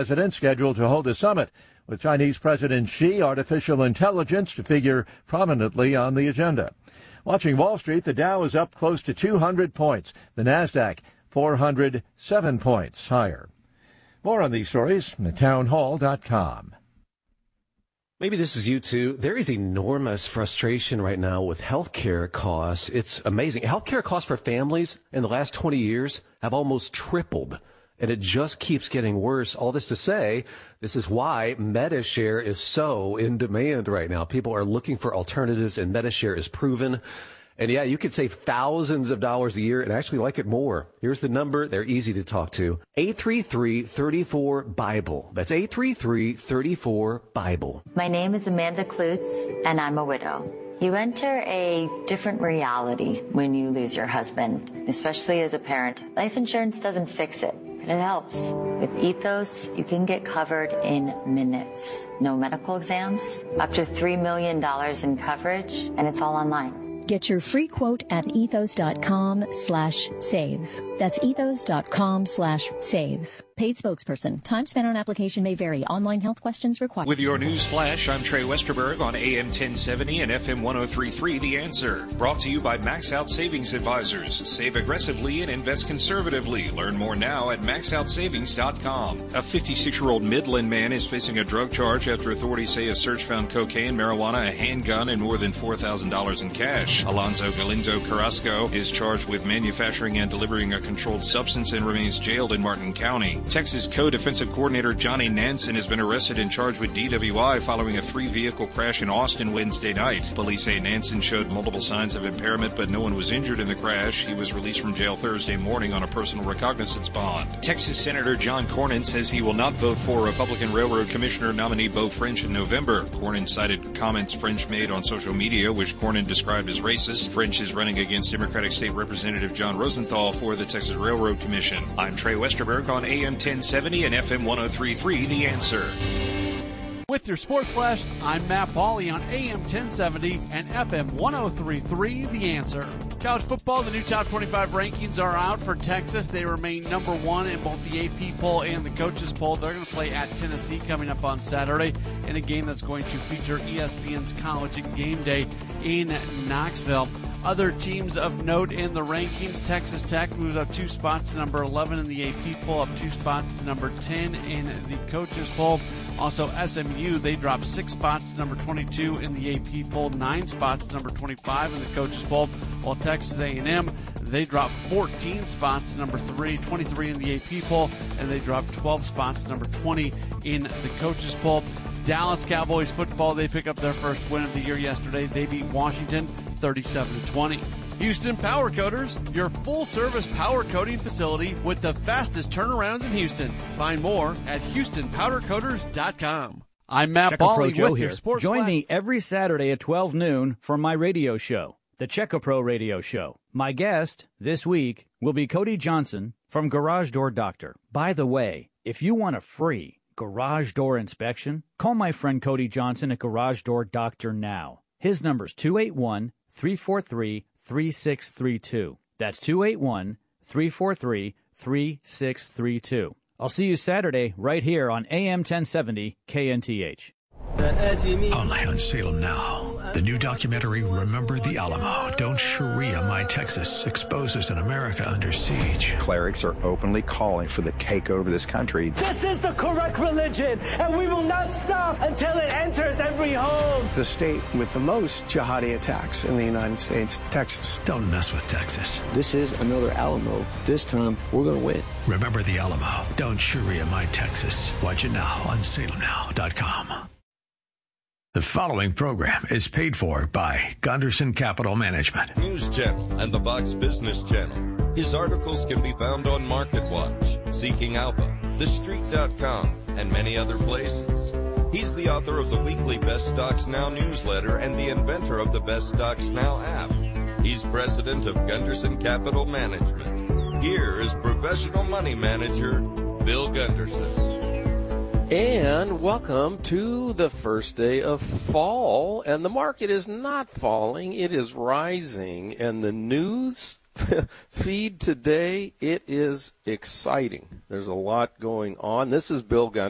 president scheduled to hold a summit with Chinese President Xi. Artificial intelligence to figure prominently on the agenda. Watching Wall Street, the Dow is up close to 200 points. The Nasdaq 407 points higher. More on these stories at townhall.com. Maybe this is you too. There is enormous frustration right now with healthcare costs. It's amazing. Healthcare costs for families in the last 20 years have almost tripled, and it just keeps getting worse. All this to say, this is why MediShare is so in demand right now. People are looking for alternatives, and MediShare is proven. And yeah, you could save thousands of dollars a year and actually like it more. Here's the number. They're easy to talk to. 833-34-BIBLE. That's 833-34-BIBLE. My name is Amanda Klutz, and I'm a widow. You enter a different reality when you lose your husband, especially as a parent. Life insurance doesn't fix it, but it helps. With Ethos, you can get covered in minutes. No medical exams, up to $3 million in coverage, and it's all online. Get your free quote at ethos.com/save. That's ethos.com/save. Paid spokesperson. Time spent on application may vary. Online health questions required. With your news flash, I'm Trey Westerberg on AM 1070 and FM 103.3 The Answer. Brought to you by Max Out Savings Advisors. Save aggressively and invest conservatively. Learn more now at maxoutsavings.com. A 56-year-old Midland man is facing a drug charge after authorities say a search found cocaine, marijuana, a handgun, and more than $4,000 in cash. Alonzo Galindo Carrasco is charged with manufacturing and delivering a controlled substance and remains jailed in Martin County. Texas co-defensive coordinator Johnny Nansen has been arrested and charged with DWI following a 3-vehicle crash in Austin Wednesday night. Police say Nansen showed multiple signs of impairment, but no one was injured in the crash. He was released from jail Thursday morning on a personal recognizance bond. Texas Senator John Cornyn says he will not vote for Republican Railroad Commissioner nominee Beau French in November. Cornyn cited comments French made on social media, which Cornyn described as racist. French is running against Democratic State Representative John Rosenthal for the Texas Railroad Commission. I'm Trey Westerberg on AM 1070 and FM 103.3 The Answer. With your Sports Flash, I'm Matt Pauley on AM 1070 and FM 103.3 The Answer. College football, the new top 25 rankings are out for Texas. They remain number one in both the AP poll and the coaches poll. They're going to play at Tennessee coming up on Saturday in a game that's going to feature ESPN's College Game Day in Knoxville. Other teams of note in the rankings, Texas Tech moves up 2 spots to number 11 in the AP poll, up 2 spots to number 10 in the coaches poll. Also, SMU, they dropped 6 spots to number 22 in the AP poll, 9 spots to number 25 in the coaches poll, while Texas A&M, they dropped 14 spots to number 23 in the AP poll, and they dropped 12 spots to number 20 in the coaches poll. Dallas Cowboys football, they pick up their first win of the year yesterday. They beat Washington 37-20. Houston Power Coaters, your full-service power coating facility with the fastest turnarounds in Houston. Find more at HoustonPowderCoaters.com. I'm Matt Pauley with your Sports Join Flash. me every Saturday at 12 noon for my radio show, the Checkapro Radio Show. My guest this week will be Cody Johnson from Garage Door Doctor. By the way, if you want a free garage door inspection, call my friend Cody Johnson at Garage Door Doctor now. His number's 281-343-3632. That's 281-343-3632. I'll see you Saturday right here on AM 1070 KNTH. Only on Salem Now. The new documentary, Remember the Alamo. Don't Sharia My Texas, exposes an America under siege. Clerics are openly calling for the takeover of this country. This is the correct religion, and we will not stop until it enters every home. The state with the most jihadi attacks in the United States, Texas. Don't mess with Texas. This is another Alamo. This time, we're going to win. Remember the Alamo. Don't Sharia My Texas. Watch it now on salemnow.com. The following program is paid for by Gunderson Capital Management. News Channel and the Fox Business Channel. His articles can be found on MarketWatch, Seeking Alpha, TheStreet.com, and many other places. He's the author of the weekly Best Stocks Now newsletter and the inventor of the Best Stocks Now app. He's president of Gunderson Capital Management. Here is professional money manager Bill Gunderson. And welcome to the first day of fall, and the market is not falling, it is rising, and the news feed today, it is exciting. There's a lot going on. This is Bill Gunderson.